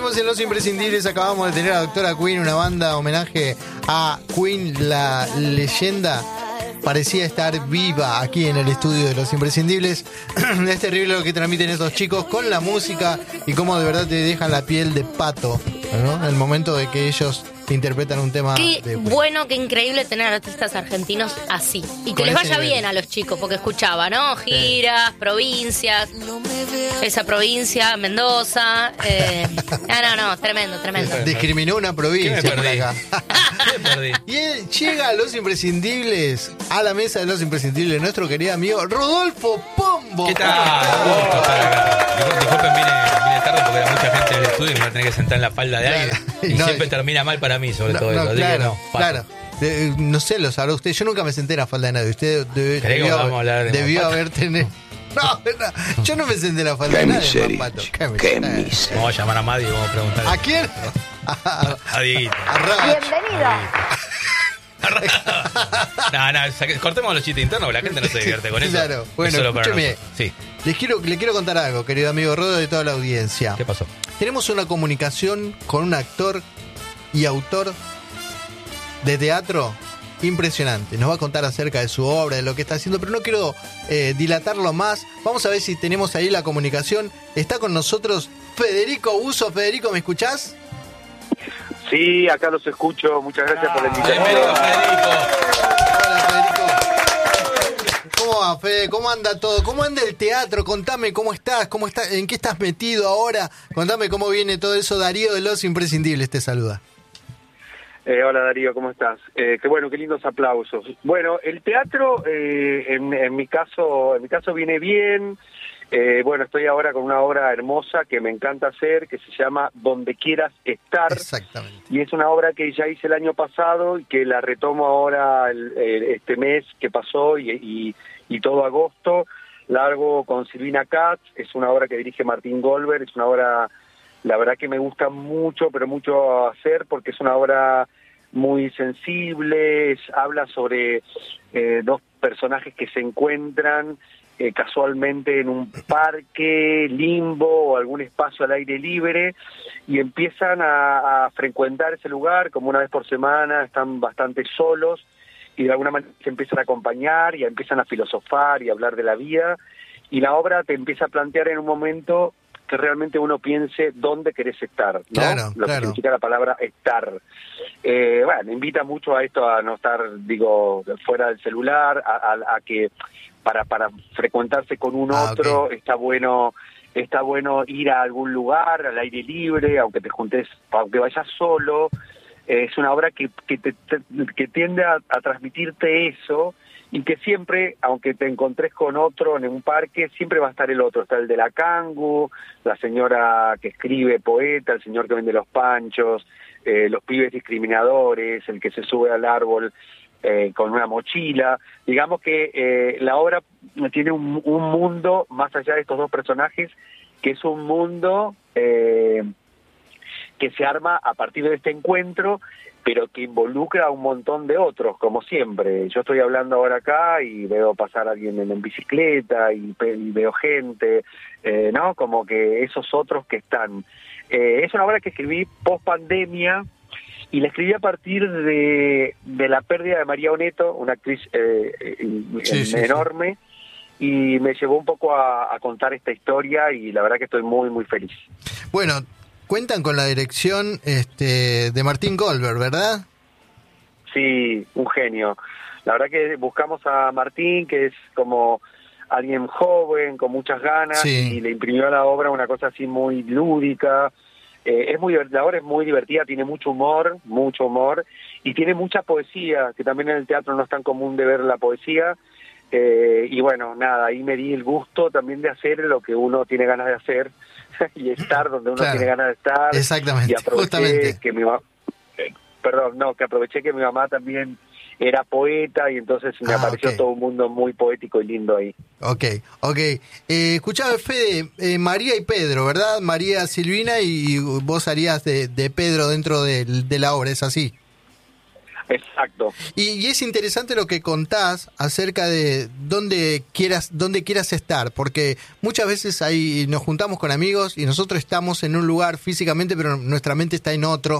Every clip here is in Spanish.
Seguimos en Los Imprescindibles. Acabamos de tener a la doctora Queen, una banda homenaje a Queen, la leyenda. Parecía estar viva aquí en el estudio de Los Imprescindibles. Es terrible lo que transmiten estos chicos con la música y cómo de verdad te dejan la piel de pato, ¿no? El momento de que ellos interpretan un tema. Qué bueno, qué increíble tener artistas argentinos así. Y que les vaya bien a los chicos, porque escuchaba, ¿no? Giras, provincias. Esa provincia, Mendoza. No, tremendo. Discriminó una provincia por acá. ¿Qué perdí? Y él llega a Los Imprescindibles, a la mesa de Los Imprescindibles, nuestro querido amigo Rodolfo Pombo. ¿Qué tal? Gusto estar acá. Disculpen, vine tarde porque era mucha gente en el estudio y me voy a tener que sentar en la falda de alguien. Y no, siempre termina mal para mí, sobre todo eso. Claro. No sé, lo sabrá usted. Yo nunca me senté en la falda de nadie. Usted debió haber tenido. No, yo no me senté en la falda de nadie, Pato. Vamos a llamar a Madi y vamos a preguntar. ¿A quién? A Dieguito. Bienvenido. No, cortemos los chistes internos, la gente no se divierte con eso. Claro, bueno, escúcheme. Sí. Le quiero contar algo, querido amigo Rodo, de toda la audiencia. ¿Qué pasó? Tenemos una comunicación con un actor y autor de teatro impresionante. Nos va a contar acerca de su obra, de lo que está haciendo, pero no quiero dilatarlo más. Vamos a ver si tenemos ahí la comunicación. Está con nosotros Federico Buso. Federico, ¿me escuchás? Sí, acá los escucho. Muchas gracias por la invitación. Bienvenido, Federico. Hola, Federico. ¿Cómo va, Fede? ¿Cómo anda todo? ¿Cómo anda el teatro? Contame, ¿cómo estás? ¿En qué estás metido ahora? Contame cómo viene todo eso. Darío de Los Imprescindibles te saluda. Hola Darío, ¿cómo estás? Qué bueno, qué lindos aplausos. Bueno, el teatro en mi caso viene bien. Bueno, estoy ahora con una obra hermosa que me encanta hacer, que se llama Donde Quieras Estar. Exactamente. Y es una obra que ya hice el año pasado y que la retomo ahora este mes que pasó y todo agosto. La hago con Silvina Katz, es una obra que dirige Martín Goldberg, es una obra, la verdad que me gusta mucho, pero mucho hacer, porque es una obra muy sensible, habla sobre dos personajes que se encuentran casualmente en un parque, limbo o algún espacio al aire libre y empiezan a frecuentar ese lugar como una vez por semana, están bastante solos y de alguna manera se empiezan a acompañar y empiezan a filosofar y a hablar de la vida y la obra te empieza a plantear en un momento que realmente uno piense dónde querés estar, ¿no? Claro, lo que significa la palabra estar. Bueno, invita mucho a esto, a no estar, fuera del celular, a que para frecuentarse con un otro, okay. Está bueno ir a algún lugar, al aire libre, aunque te juntes, aunque vayas solo. Es una obra que tiende a transmitirte eso, y que siempre, aunque te encontres con otro en un parque, siempre va a estar el otro. Está el de la cangu, la señora que escribe, poeta, el señor que vende los panchos, los pibes discriminadores, el que se sube al árbol con una mochila. Digamos que la obra tiene un mundo, más allá de estos dos personajes, que es un mundo que se arma a partir de este encuentro, pero que involucra a un montón de otros, como siempre. Yo estoy hablando ahora acá y veo pasar a alguien en bicicleta y veo gente, ¿no? Como que esos otros que están. Es una obra que escribí post-pandemia y la escribí a partir de la pérdida de María Oneto, una actriz enorme, y me llevó un poco a contar esta historia y la verdad que estoy muy, muy feliz. Bueno, cuentan con la dirección de Martín Goldberg, ¿verdad? Sí, un genio. La verdad que buscamos a Martín, que es como alguien joven, con muchas ganas, y le imprimió a la obra una cosa así muy lúdica. La obra es muy divertida, tiene mucho humor, y tiene mucha poesía, que también en el teatro no es tan común de ver la poesía. Y bueno, nada, ahí me di el gusto también de hacer lo que uno tiene ganas de hacer y estar donde uno tiene ganas de estar. Exactamente, y aproveché justamente. Que aproveché que mi mamá también era poeta y entonces me apareció todo un mundo muy poético y lindo ahí. Ok. Escuchaba, Fede, María y Pedro, ¿verdad? María Silvina y vos harías de Pedro dentro de la obra, ¿es así? Exacto. Y es interesante lo que contás acerca de dónde quieras estar, porque muchas veces ahí nos juntamos con amigos y nosotros estamos en un lugar físicamente, pero nuestra mente está en otro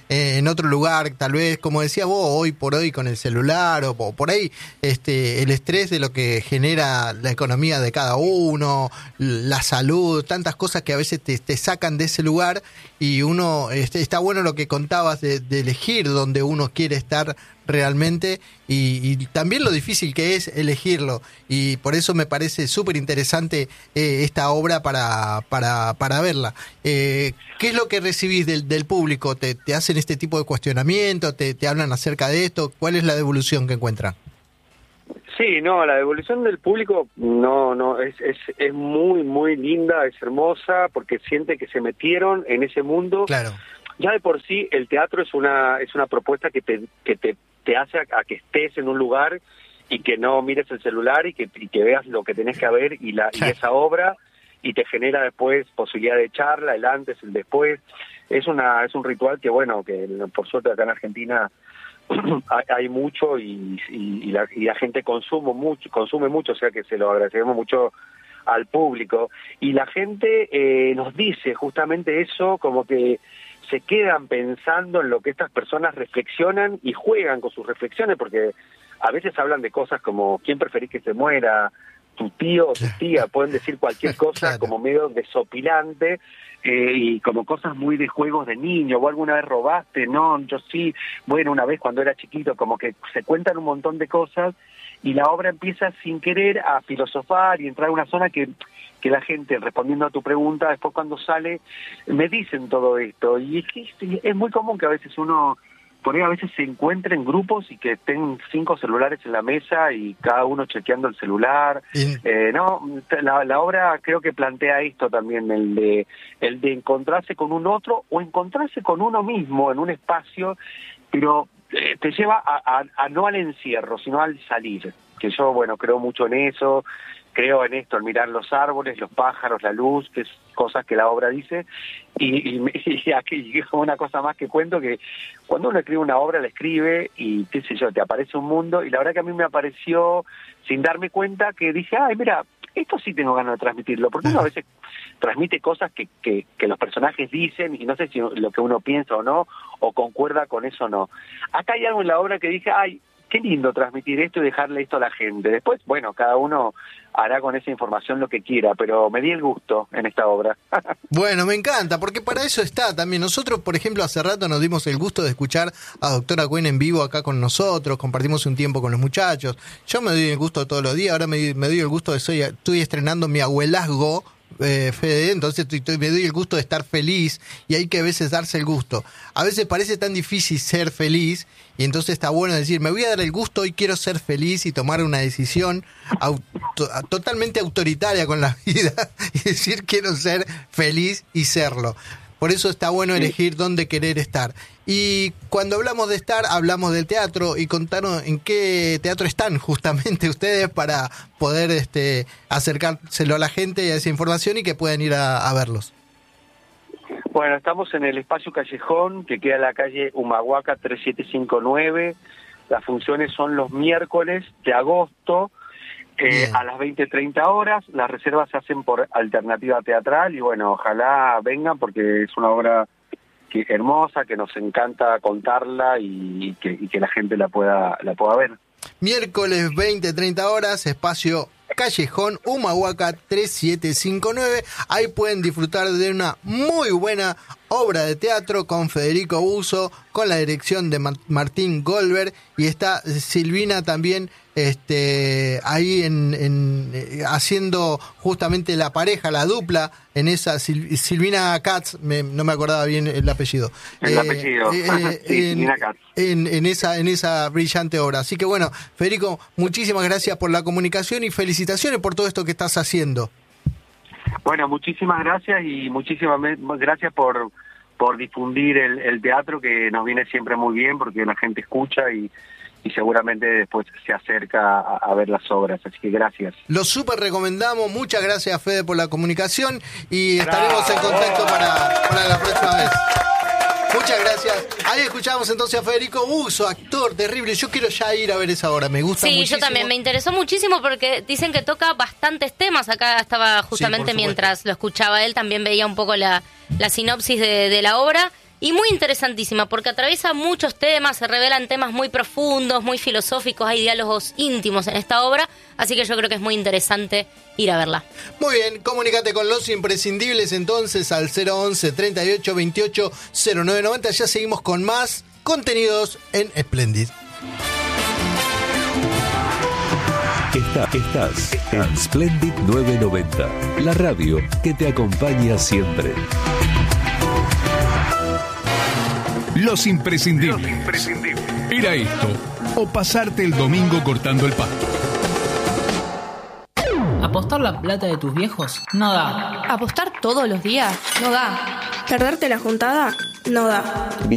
lugar, tal vez, como decía vos, hoy por hoy con el celular o por ahí el estrés de lo que genera la economía de cada uno, la salud, tantas cosas que a veces te sacan de ese lugar, y uno está bueno lo que contabas de elegir donde uno quiere estar realmente, y también lo difícil que es elegirlo, y por eso me parece súper interesante esta obra para verla. ¿Qué es lo que recibís del público? ¿Te hacen este tipo de cuestionamiento? ¿Te hablan acerca de esto? ¿Cuál es la devolución que encuentran? Sí, no, la devolución del público no es muy, muy linda, es hermosa, porque siente que se metieron en ese mundo. Claro. Ya de por sí el teatro es una propuesta que te hace a que estés en un lugar y que no mires el celular y que veas lo que tenés que ver y esa obra, y te genera después posibilidad de charla, el antes, el después. Es un ritual que, bueno, que por suerte acá en Argentina hay mucho y la gente consume mucho, o sea que se lo agradecemos mucho al público. Y la gente nos dice justamente eso, como que se quedan pensando en lo que estas personas reflexionan y juegan con sus reflexiones, porque a veces hablan de cosas como ¿quién preferís que se muera? Tu tío o tu tía, pueden decir cualquier cosa, claro, como medio desopilante, y como cosas muy de juegos de niño. ¿Vos alguna vez robaste? No, yo sí. Bueno, una vez cuando era chiquito, como que se cuentan un montón de cosas, y la obra empieza sin querer a filosofar y entrar a una zona que la gente, respondiendo a tu pregunta, después cuando sale, me dicen todo esto. Y es muy común que a veces uno, por ahí a veces se encuentra en grupos y que estén 5 celulares en la mesa y cada uno chequeando el celular. La obra creo que plantea esto también, el de encontrarse con un otro o encontrarse con uno mismo en un espacio, pero te lleva a no al encierro, sino al salir. Que yo, bueno, creo mucho en eso. Creo en esto, en mirar los árboles, los pájaros, la luz, que es cosas que la obra dice. Y aquí una cosa más que cuento, que cuando uno escribe una obra, la escribe y, qué sé yo, te aparece un mundo. Y la verdad que a mí me apareció, sin darme cuenta, que dije, ay, mira, esto sí tengo ganas de transmitirlo. Porque uno a veces transmite cosas que los personajes dicen y no sé si lo que uno piensa o no, o concuerda con eso o no. Acá hay algo en la obra que dije, ay, qué lindo transmitir esto y dejarle esto a la gente. Después, bueno, cada uno hará con esa información lo que quiera, pero me di el gusto en esta obra. Bueno, me encanta, porque para eso está también. Nosotros, por ejemplo, hace rato nos dimos el gusto de escuchar a Doctora Quinn en vivo acá con nosotros, compartimos un tiempo con los muchachos. Yo me doy el gusto todos los días, ahora me doy el gusto estoy estrenando mi abuelazgo, Fede, entonces me doy el gusto de estar feliz, y hay que a veces darse el gusto. A veces parece tan difícil ser feliz, y entonces está bueno decir, me voy a dar el gusto, hoy quiero ser feliz, y tomar una decisión totalmente autoritaria con la vida y decir quiero ser feliz y serlo. Por eso está bueno elegir dónde querer estar. Y cuando hablamos de estar, hablamos del teatro, y contanos en qué teatro están justamente ustedes para poder acercárselo a la gente y a esa información y que puedan ir a verlos. Bueno, estamos en el Espacio Callejón, que queda en la calle Humahuaca 3759. Las funciones son los miércoles de agosto, a las 20:30 horas. Las reservas se hacen por Alternativa Teatral y bueno, ojalá vengan porque es una obra hermosa, que nos encanta contarla y que la gente la pueda ver. Miércoles 20:30 horas, Espacio Callejón, Humahuaca 3759. Ahí pueden disfrutar de una muy buena obra de teatro con Federico Buso, con la dirección de Martín Goldberg, y está Silvina también ahí haciendo justamente la pareja, la dupla en esa, Silvina Katz, no me acordaba bien el apellido. Silvina Katz. En esa brillante obra. Así que bueno, Federico, muchísimas gracias por la comunicación y felicitaciones por todo esto que estás haciendo. Bueno, muchísimas gracias y muchísimas gracias por difundir el teatro, que nos viene siempre muy bien porque la gente escucha y seguramente después se acerca a ver las obras, así que gracias. Lo súper recomendamos, muchas gracias Fede por la comunicación y estaremos en contacto para la próxima vez. Muchas gracias. Ahí escuchamos entonces a Federico Busso, actor terrible. Yo quiero ya ir a ver esa obra, me gusta muchísimo. Sí, yo también, me interesó muchísimo porque dicen que toca bastantes temas. Acá estaba justamente mientras lo escuchaba él, también veía un poco la sinopsis de la obra. Y muy interesantísima, porque atraviesa muchos temas, se revelan temas muy profundos, muy filosóficos, hay diálogos íntimos en esta obra, así que yo creo que es muy interesante ir a verla. Muy bien, comunícate con Los Imprescindibles entonces al 011 38 28 0990. Ya seguimos con más contenidos en Splendid. Estás en Splendid 990, la radio que te acompaña siempre. Los Imprescindibles. ¿Era esto o pasarte el domingo cortando el pasto? ¿Apostar la plata de tus viejos? No da. ¿Apostar todos los días? No da. ¿Perderte la juntada? No da.